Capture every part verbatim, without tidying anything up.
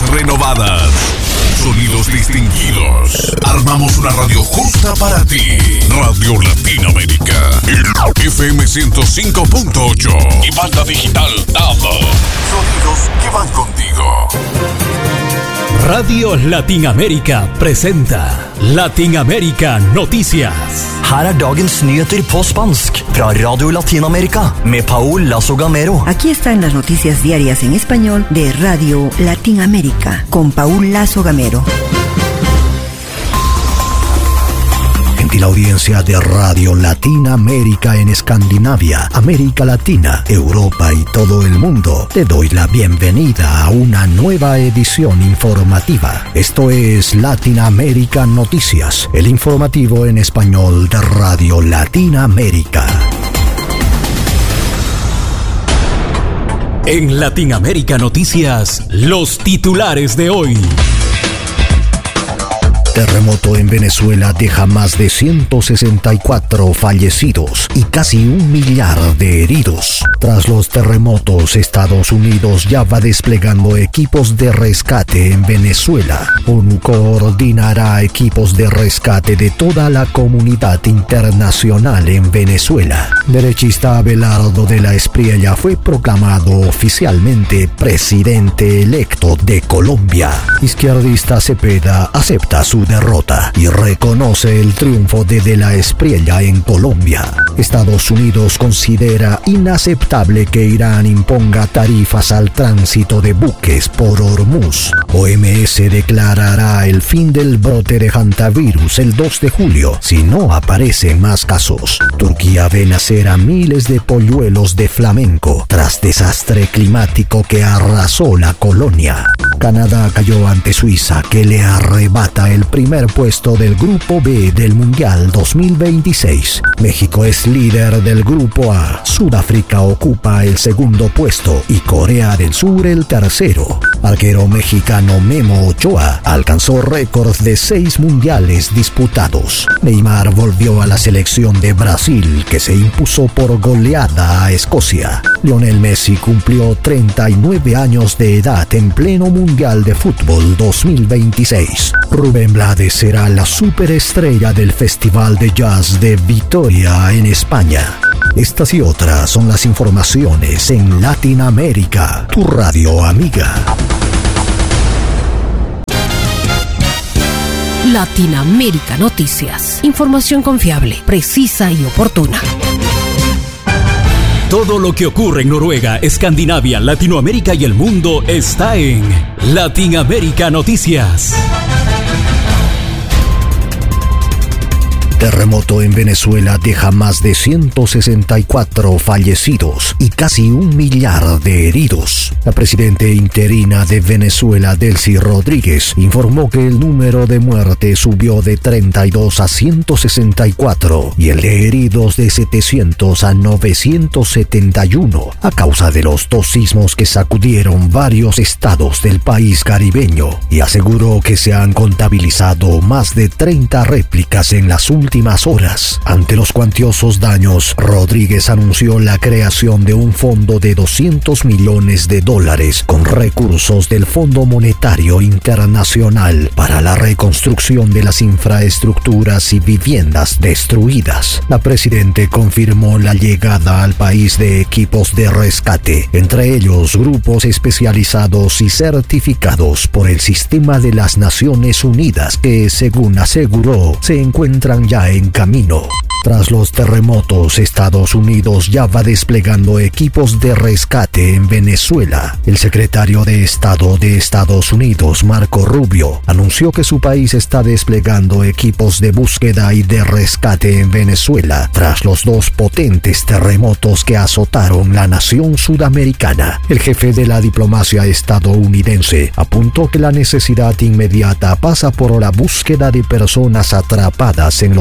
renovadas, sonidos distinguidos. Armamos una radio justa para ti. Radio Latinoamérica, F M ciento cinco punto ocho y banda digital D A B. Sonidos que van contigo. Radio Latinoamérica presenta Latinoamérica Noticias. Her er dagens nyheter på spansk fra Radio Latinoamérica med Paul Lazo Gamero. Aquí están las noticias diarias en español de Radio Latinoamérica con Paul Lazo Gamero. La audiencia de Radio Latinoamérica en Escandinavia, América Latina, Europa y todo el mundo, te doy la bienvenida a una nueva edición informativa. Esto es Latinoamérica Noticias, el informativo en español de Radio Latinoamérica. En Latinoamérica Noticias, los titulares de hoy. Terremoto en Venezuela deja más de ciento sesenta y cuatro fallecidos y casi un millar de heridos. Tras los terremotos, Estados Unidos ya va desplegando equipos de rescate en Venezuela. ONU coordinará equipos de rescate de toda la comunidad internacional en Venezuela. Derechista Abelardo de la Espriella fue proclamado oficialmente presidente electo de Colombia. Izquierdista Cepeda acepta su derrota y reconoce el triunfo de De la Espriella en Colombia. Estados Unidos considera inaceptable que Irán imponga tarifas al tránsito de buques por Hormuz. O M S declarará el fin del brote de hantavirus el dos de julio si no aparecen más casos. Turquía ve nacer a miles de polluelos de flamenco tras desastre climático que arrasó la colonia. Canadá cayó ante Suiza, que le arrebata el primer puesto del Grupo B del Mundial dos mil veintiséis. México es líder del Grupo A. Sudáfrica ocupa el segundo puesto y Corea del Sur el tercero. Arquero mexicano Memo Ochoa alcanzó récord de seis mundiales disputados. Neymar volvió a la selección de Brasil, que se impuso por goleada a Escocia. Lionel Messi cumplió treinta y nueve años de edad en pleno Mundial de Fútbol dos mil veintiséis. Rubén Blades será la superestrella del Festival de Jazz de Vitoria en España. Estas y otras son las informaciones en Latinoamérica, tu radio amiga. Latinoamérica Noticias. Información confiable, precisa y oportuna. Todo lo que ocurre en Noruega, Escandinavia, Latinoamérica y el mundo está en Latinoamérica Noticias. Terremoto en Venezuela deja más de ciento sesenta y cuatro fallecidos y casi un millar de heridos. La presidenta interina de Venezuela, Delcy Rodríguez, informó que el número de muertes subió de treinta y dos a ciento sesenta y cuatro y el de heridos de setecientos a novecientos setenta y uno a causa de los dos sismos que sacudieron varios estados del país caribeño, y aseguró que se han contabilizado más de treinta réplicas en las últimas últimas horas. Ante los cuantiosos daños, Rodríguez anunció la creación de un fondo de doscientos millones de dólares con recursos del Fondo Monetario Internacional para la reconstrucción de las infraestructuras y viviendas destruidas. La presidenta confirmó la llegada al país de equipos de rescate, entre ellos grupos especializados y certificados por el Sistema de las Naciones Unidas que, según aseguró, se encuentran ya en camino. Tras los terremotos, Estados Unidos ya va desplegando equipos de rescate en Venezuela. El secretario de Estado de Estados Unidos, Marco Rubio, anunció que su país está desplegando equipos de búsqueda y de rescate en Venezuela tras los dos potentes terremotos que azotaron la nación sudamericana. El jefe de la diplomacia estadounidense apuntó que la necesidad inmediata pasa por la búsqueda de personas atrapadas en los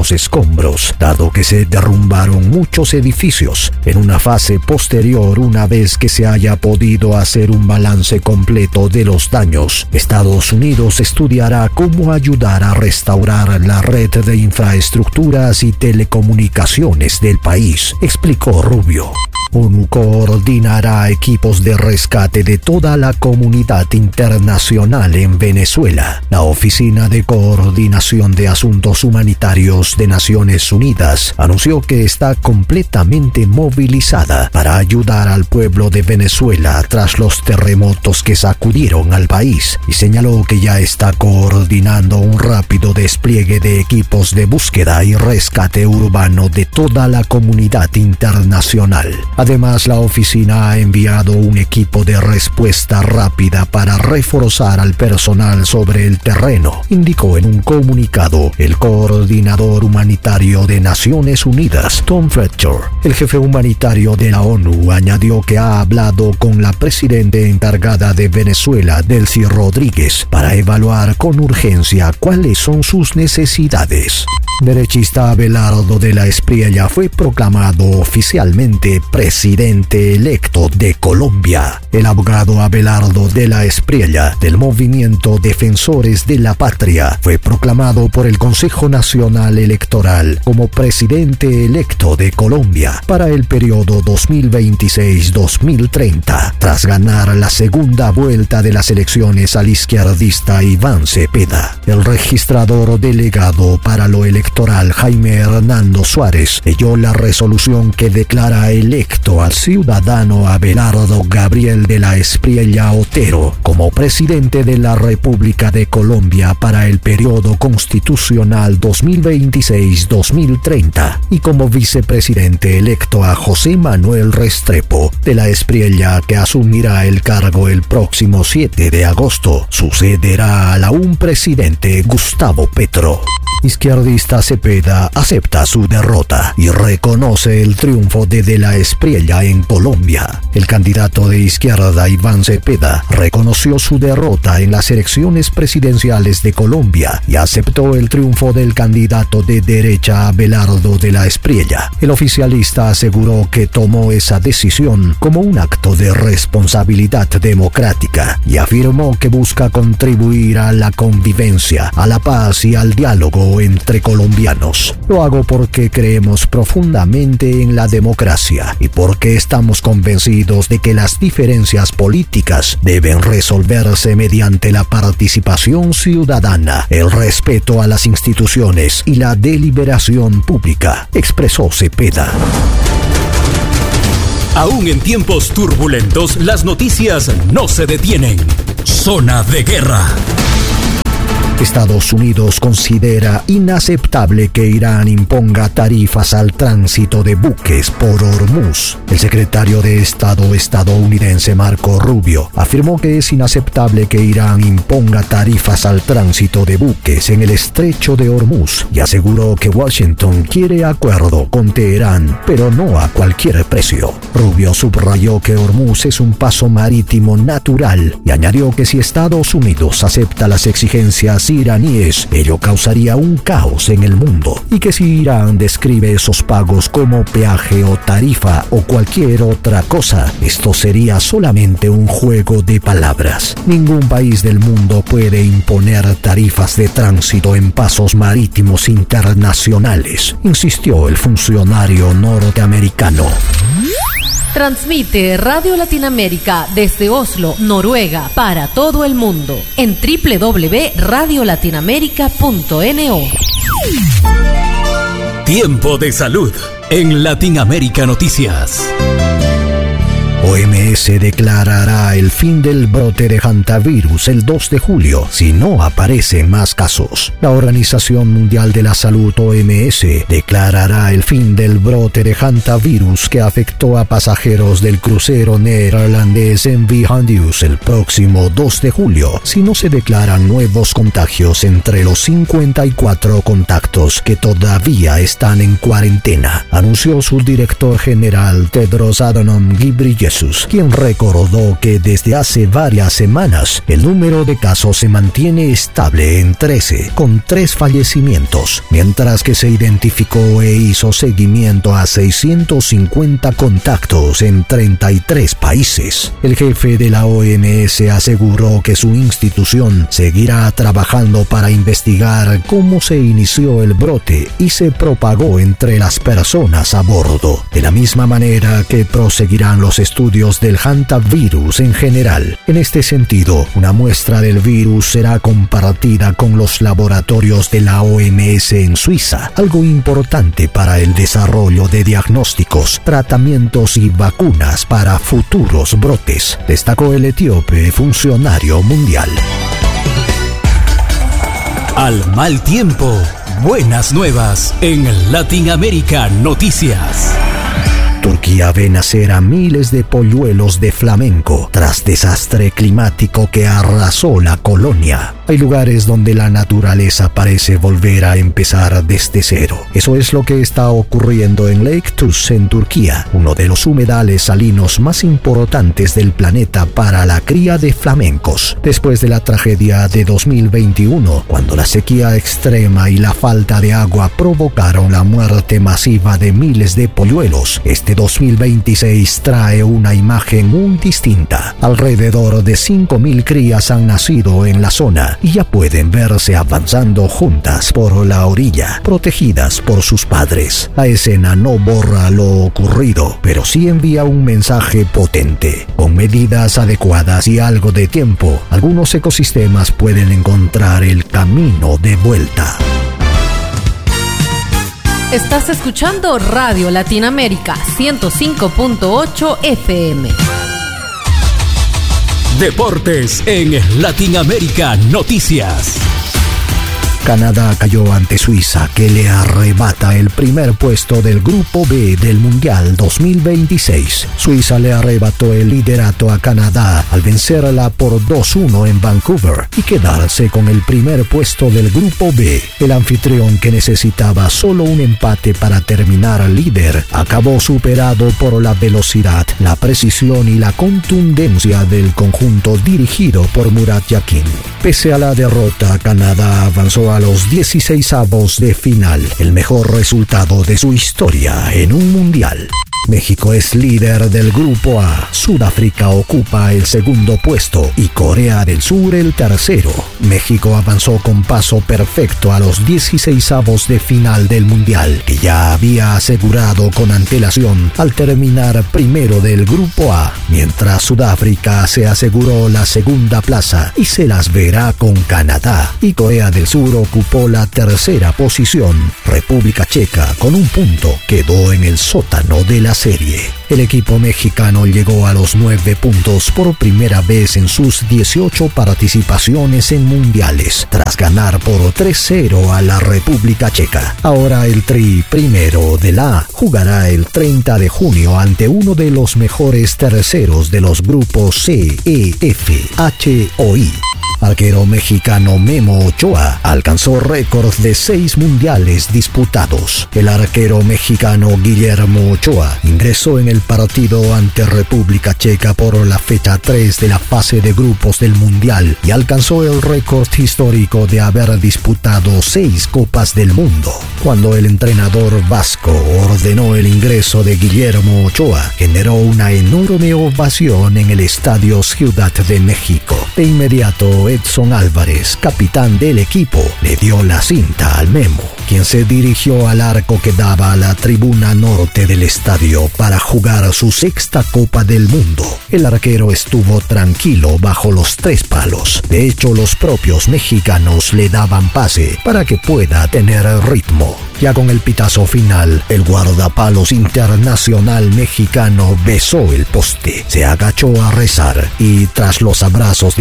los escombros, dado que se derrumbaron muchos edificios. En una fase posterior, una vez que se haya podido hacer un balance completo de los daños, Estados Unidos estudiará cómo ayudar a restaurar la red de infraestructuras y telecomunicaciones del país, explicó Rubio. ONU coordinará equipos de rescate de toda la comunidad internacional en Venezuela. La Oficina de Coordinación de Asuntos Humanitarios de Naciones Unidas anunció que está completamente movilizada para ayudar al pueblo de Venezuela tras los terremotos que sacudieron al país y señaló que ya está coordinando un rápido despliegue de equipos de búsqueda y rescate urbano de toda la comunidad internacional. Además, la oficina ha enviado un equipo de respuesta rápida para reforzar al personal sobre el terreno, indicó en un comunicado el coordinador humanitario de Naciones Unidas, Tom Fletcher. El jefe humanitario de la ONU añadió que ha hablado con la presidenta encargada de Venezuela, Delcy Rodríguez, para evaluar con urgencia cuáles son sus necesidades. Derechista Abelardo de la Espriella fue proclamado oficialmente presidente electo de Colombia. El abogado Abelardo de la Espriella, del movimiento Defensores de la Patria, fue proclamado por el Consejo Nacional Electoral como presidente electo de Colombia para el periodo dos mil veintiséis a dos mil treinta, tras ganar la segunda vuelta de las elecciones al izquierdista Iván Cepeda. El registrador delegado para lo electoral Jaime Hernando Suárez leyó la resolución que declara electo al ciudadano Abelardo Gabriel de la Espriella Otero como presidente de la República de Colombia para el periodo constitucional dos mil veintiséis a dos mil treinta y como vicepresidente electo a José Manuel Restrepo de la Espriella, que asumirá el cargo el próximo siete de agosto. Sucederá al aún presidente Gustavo Petro. Izquierdista Cepeda acepta su derrota y reconoce el triunfo de De la Espriella en Colombia. El candidato de izquierda Iván Cepeda reconoció su derrota en las elecciones presidenciales de Colombia y aceptó el triunfo del candidato de derecha Abelardo de la Espriella. El oficialista aseguró que tomó esa decisión como un acto de responsabilidad democrática y afirmó que busca contribuir a la convivencia, a la paz y al diálogo entre colombianos. Lo hago porque creemos profundamente en la democracia y porque estamos convencidos de que las diferencias políticas deben resolverse mediante la participación ciudadana, el respeto a las instituciones y la deliberación pública, expresó Cepeda. Aún en tiempos turbulentos, las noticias no se detienen. Zona de guerra. Estados Unidos considera inaceptable que Irán imponga tarifas al tránsito de buques por Hormuz. El secretario de Estado estadounidense Marco Rubio afirmó que es inaceptable que Irán imponga tarifas al tránsito de buques en el estrecho de Hormuz y aseguró que Washington quiere acuerdo con Teherán, pero no a cualquier precio. Rubio subrayó que Hormuz es un paso marítimo natural y añadió que si Estados Unidos acepta las exigencias iraníes, ello causaría un caos en el mundo, y que si Irán describe esos pagos como peaje o tarifa o cualquier otra cosa, esto sería solamente un juego de palabras. Ningún país del mundo puede imponer tarifas de tránsito en pasos marítimos internacionales, insistió el funcionario norteamericano. Transmite Radio Latinoamérica desde Oslo, Noruega, para todo el mundo en doble u doble u doble u punto radio latinoamérica punto no. Tiempo de salud en Latinoamérica Noticias. O M S declarará el fin del brote de hantavirus el dos de julio si no aparecen más casos. La Organización Mundial de la Salud, O M S, declarará el fin del brote de hantavirus que afectó a pasajeros del crucero neerlandés M V Handius el próximo dos de julio si no se declaran nuevos contagios entre los cincuenta y cuatro contactos que todavía están en cuarentena, anunció su director general Tedros Adhanom Ghebreyesus. Ghebreyesus, quien recordó que desde hace varias semanas el número de casos se mantiene estable en trece, con tres fallecimientos, mientras que se identificó e hizo seguimiento a seiscientos cincuenta contactos en treinta y tres países. El jefe de la O M S aseguró que su institución seguirá trabajando para investigar cómo se inició el brote y se propagó entre las personas a bordo, de la misma manera que proseguirán los estudios del hantavirus en general. En este sentido, una muestra del virus será compartida con los laboratorios de la O M S en Suiza, algo importante para el desarrollo de diagnósticos, tratamientos y vacunas para futuros brotes, destacó el etíope funcionario mundial. Al mal tiempo, buenas nuevas en Latinoamérica Noticias. Turquía ve nacer a miles de polluelos de flamenco tras desastre climático que arrasó la colonia. Hay lugares donde la naturaleza parece volver a empezar desde cero. Eso es lo que está ocurriendo en Lake Tuz, en Turquía, uno de los humedales salinos más importantes del planeta para la cría de flamencos. Después de la tragedia de dos mil veintiuno, cuando la sequía extrema y la falta de agua provocaron la muerte masiva de miles de polluelos, este dos mil veintiséis trae una imagen muy distinta. Alrededor de cinco mil crías han nacido en la zona y ya pueden verse avanzando juntas por la orilla, protegidas por sus padres. La escena no borra lo ocurrido, pero sí envía un mensaje potente. Con medidas adecuadas y algo de tiempo, algunos ecosistemas pueden encontrar el camino de vuelta. Estás escuchando Radio Latinoamérica ciento cinco punto ocho F M. Deportes en Latinoamérica Noticias. Canadá cayó ante Suiza, que le arrebata el primer puesto del Grupo B del Mundial dos mil veintiséis. Suiza le arrebató el liderato a Canadá al vencerla por dos uno en Vancouver y quedarse con el primer puesto del Grupo B. El anfitrión, que necesitaba solo un empate para terminar líder, acabó superado por la velocidad, la precisión y la contundencia del conjunto dirigido por Murat Yakin. Pese a la derrota, Canadá avanzó a los dieciseisavos de final, el mejor resultado de su historia en un mundial. México es líder del Grupo A, Sudáfrica ocupa el segundo puesto y Corea del Sur el tercero. México avanzó con paso perfecto a los dieciseisavos de final del mundial, que ya había asegurado con antelación al terminar primero del Grupo A, mientras Sudáfrica se aseguró la segunda plaza y se las verá con Canadá, y Corea del Sur ocupó la tercera posición. República Checa, con un punto, quedó en el sótano de la serie. El equipo mexicano llegó a los nueve puntos por primera vez en sus dieciocho participaciones en mundiales, tras ganar por tres cero a la República Checa. Ahora el Tri primero de la A jugará el treinta de junio ante uno de los mejores terceros de los grupos C, E, F, H o I. Arquero mexicano Memo Ochoa alcanzó récord de seis mundiales disputados. El arquero mexicano Guillermo Ochoa ingresó en el partido ante República Checa por la fecha tres de la fase de grupos del mundial y alcanzó el récord histórico de haber disputado seis Copas del Mundo. Cuando el entrenador vasco ordenó el ingreso de Guillermo Ochoa, generó una enorme ovación en el estadio Ciudad de México. De inmediato, Edson Álvarez, capitán del equipo, le dio la cinta al Memo, quien se dirigió al arco que daba a la tribuna norte del estadio para jugar su sexta Copa del Mundo. El arquero estuvo tranquilo bajo los tres palos. De hecho, los propios mexicanos le daban pase para que pueda tener ritmo. Ya con el pitazo final, el guardapalos internacional mexicano besó el poste, se agachó a rezar y, tras los abrazos de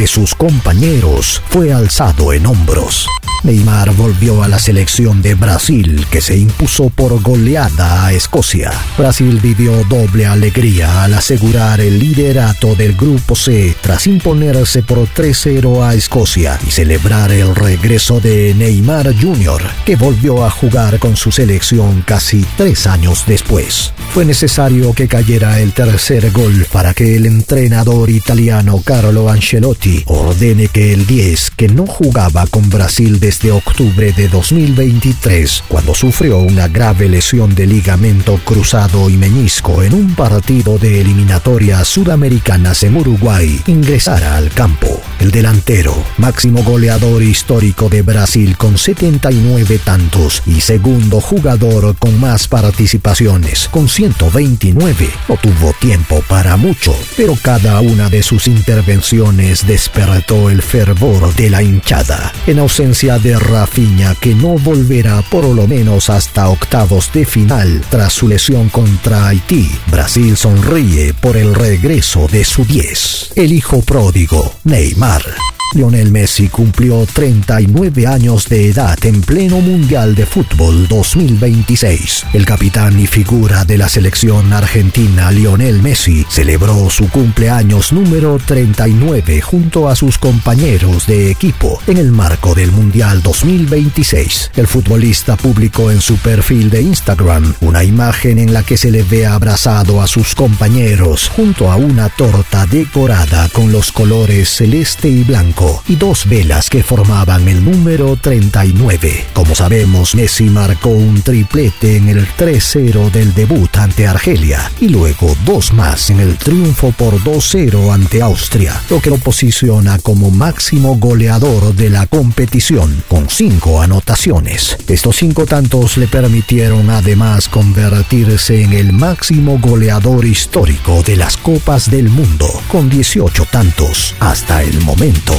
sus compañeros fue alzado en hombros. Neymar volvió a la selección de Brasil, que se impuso por goleada a Escocia. Brasil vivió doble alegría al asegurar el liderato del Grupo C tras imponerse por tres cero a Escocia y celebrar el regreso de Neymar junior, que volvió a jugar con su selección casi tres años después. Fue necesario que cayera el tercer gol para que el entrenador italiano Carlo Ancelotti ordene que el diez, que no jugaba con Brasil desde octubre de dos mil veintitrés, cuando sufrió una grave lesión de ligamento cruzado y menisco en un partido de eliminatorias sudamericanas en Uruguay, ingresara al campo. El delantero, máximo goleador histórico de Brasil con setenta y nueve tantos y segundo jugador con más participaciones con ciento veintinueve, no tuvo tiempo para mucho, pero cada una de sus intervenciones despertó el fervor de la hinchada. En ausencia de Rafinha, que no volverá por lo menos hasta octavos de final tras su lesión contra Haití, Brasil sonríe por el regreso de su diez, el hijo pródigo, Neymar. Lionel Messi cumplió treinta y nueve años de edad en pleno Mundial de Fútbol dos mil veintiséis. El capitán y figura de la selección argentina, Lionel Messi, celebró su cumpleaños número treinta y nueve junto a sus compañeros de equipo en el marco del Mundial dos mil veintiséis. El futbolista publicó en su perfil de Instagram una imagen en la que se le ve abrazado a sus compañeros junto a una torta decorada con los colores celeste y blanco y dos velas que formaban el número treinta y nueve. Como sabemos, Messi marcó un triplete en el tres cero del debut ante Argelia y luego dos más en el triunfo por dos cero ante Austria, lo que lo posiciona como máximo goleador de la competición con cinco anotaciones. Estos cinco tantos le permitieron además convertirse en el máximo goleador histórico de las Copas del Mundo con dieciocho tantos hasta el momento.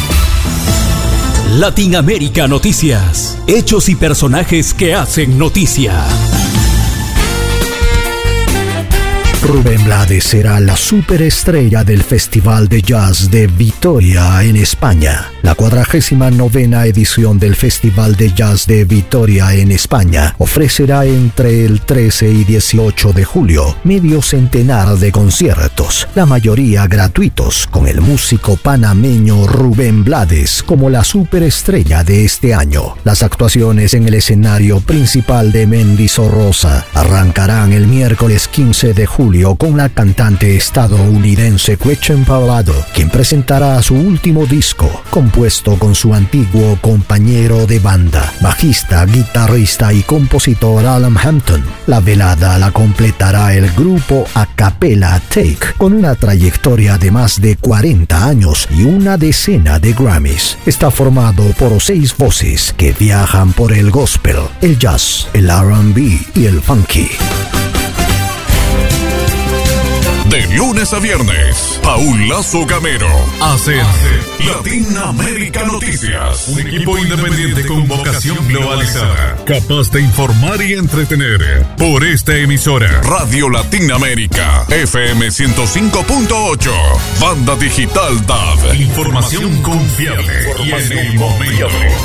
Latinoamérica Noticias. Hechos y personajes que hacen noticia. Rubén Blades será la superestrella del Festival de Jazz de Vitoria en España. La cuadragésima novena edición del Festival de Jazz de Vitoria en España ofrecerá entre el trece y dieciocho de julio medio centenar de conciertos, la mayoría gratuitos, con el músico panameño Rubén Blades como la superestrella de este año. Las actuaciones en el escenario principal de Mendizorroza arrancarán el miércoles quince de julio con la cantante estadounidense Gretchen Parlado, quien presentará su último disco, compuesto con su antiguo compañero de banda, bajista, guitarrista y compositor Alan Hampton. La velada la completará el grupo a capella Take, con una trayectoria de más de cuarenta años y una decena de Grammys. Está formado por seis voces que viajan por el gospel, el jazz, el R and B y el funky. De lunes a viernes, Paul Lazo Gamero hace Latinoamérica Noticias. Un equipo independiente con vocación globalizada, capaz de informar y entretener. Por esta emisora, Radio Latinoamérica, F M ciento cinco punto ocho, Banda Digital D A B. Información confiable y en el momento.